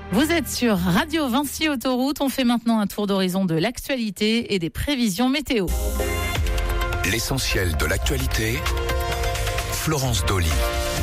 Vous êtes sur Radio Vinci Autoroute. On fait maintenant un tour d'horizon de l'actualité et des prévisions météo. L'essentiel de l'actualité, Florence Dolly.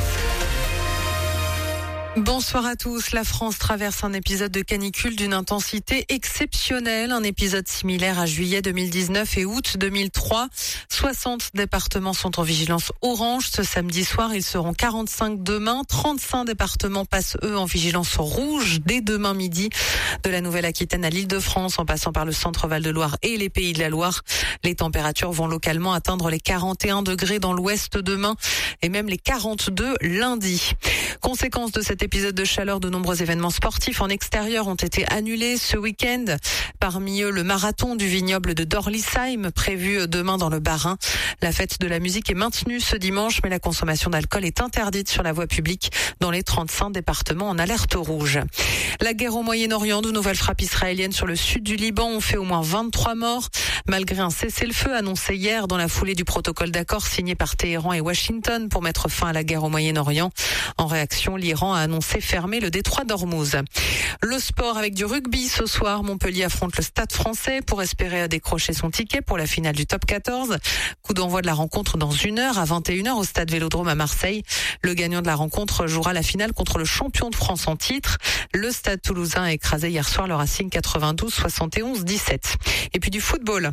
Bonsoir à tous. La France traverse un épisode de canicule d'une intensité exceptionnelle. Un épisode similaire à juillet 2019 et août 2003. 60 départements sont en vigilance orange. Ce samedi soir, ils seront 45 demain. 35 départements passent, eux, en vigilance rouge dès demain midi. De la Nouvelle-Aquitaine à l'Île-de-France, en passant par le centre Val-de-Loire et les Pays de la Loire. Les températures vont localement atteindre les 41 degrés dans l'ouest demain et même les 42 lundi. Conséquence de cet épisode de chaleur, de nombreux événements sportifs en extérieur ont été annulés ce week-end. Parmi eux, le marathon du vignoble de Dorlisheim, prévu demain dans le Bas-Rhin. La fête de la musique est maintenue ce dimanche, mais la consommation d'alcool est interdite sur la voie publique dans les 35 départements en alerte rouge. La guerre au Moyen-Orient, de nouvelles frappes israéliennes sur le sud du Liban ont fait au moins 23 morts. Malgré un cessez-le-feu annoncé hier dans la foulée du protocole d'accord signé par Téhéran et Washington pour mettre fin à la guerre au Moyen-Orient. En réaction, l'Iran a annoncé fermer le détroit d'Ormuz. Le sport avec du rugby ce soir. Montpellier affronte le Stade Français pour espérer décrocher son ticket pour la finale du top 14. Coup d'envoi de la rencontre dans 1 heure à 21h au Stade Vélodrome à Marseille. Le gagnant de la rencontre jouera la finale contre le champion de France en titre. Le Stade Toulousain a écrasé hier soir le Racing 92-71-17. Et puis du football.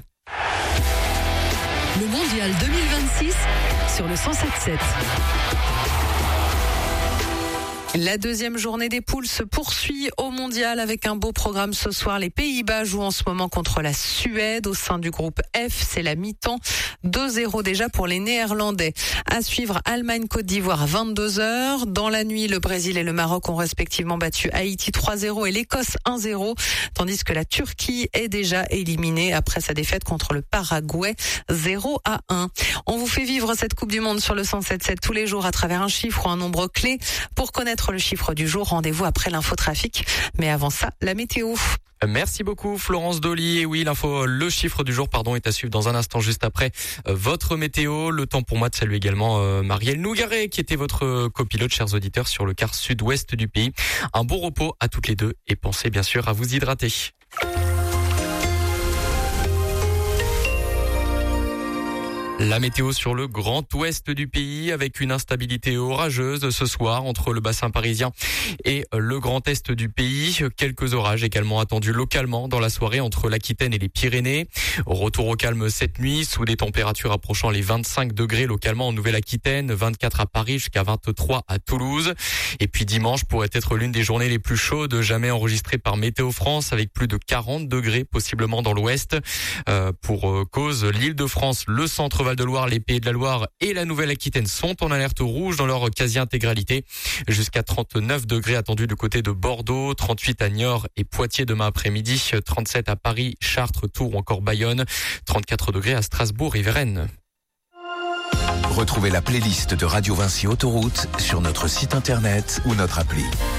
Le Mondial 2026 sur le 107.7. La deuxième journée des poules se poursuit au Mondial avec un beau programme ce soir. Les Pays-Bas jouent en ce moment contre la Suède au sein du groupe F. C'est la mi-temps. 2-0 déjà pour les Néerlandais. À suivre Allemagne-Côte d'Ivoire à 22h. Dans la nuit, le Brésil et le Maroc ont respectivement battu Haïti 3-0 et l'Écosse 1-0. Tandis que la Turquie est déjà éliminée après sa défaite contre le Paraguay 0-1. On vous fait vivre cette Coupe du Monde sur le 107.7 tous les jours à travers un chiffre ou un nombre clé. Pour connaître le chiffre du jour, rendez-vous après l'infotrafic. Mais avant ça, la météo. Merci beaucoup Florence Dolly. Et oui, le chiffre du jour, est à suivre dans un instant juste après votre météo. Le temps pour moi de saluer également Marielle Nougaret qui était votre copilote, chers auditeurs, sur le quart sud-ouest du pays. Un bon repos à toutes les deux et pensez bien sûr à vous hydrater. La météo sur le grand ouest du pays avec une instabilité orageuse ce soir entre le bassin parisien et le grand est du pays. Quelques orages également attendus localement dans la soirée entre l'Aquitaine et les Pyrénées. Retour au calme cette nuit sous des températures approchant les 25 degrés localement en Nouvelle-Aquitaine, 24 à Paris jusqu'à 23 à Toulouse. Et puis dimanche pourrait être l'une des journées les plus chaudes jamais enregistrées par Météo France avec plus de 40 degrés possiblement dans l'ouest. Pour cause, l'Île-de-France, le centre Val-de-Loire, les Pays de la Loire et la Nouvelle-Aquitaine sont en alerte rouge dans leur quasi-intégralité. Jusqu'à 39 degrés attendus du côté de Bordeaux, 38 à Niort et Poitiers demain après-midi, 37 à Paris, Chartres, Tours ou encore Bayonne, 34 degrés à Strasbourg et Varennes. Retrouvez la playlist de Radio Vinci Autoroute sur notre site internet ou notre appli.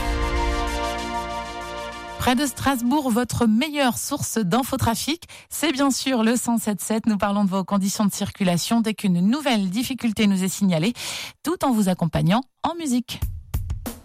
Près de Strasbourg, votre meilleure source d'infotrafic, c'est bien sûr le 107.7. Nous parlons de vos conditions de circulation dès qu'une nouvelle difficulté nous est signalée, tout en vous accompagnant en musique.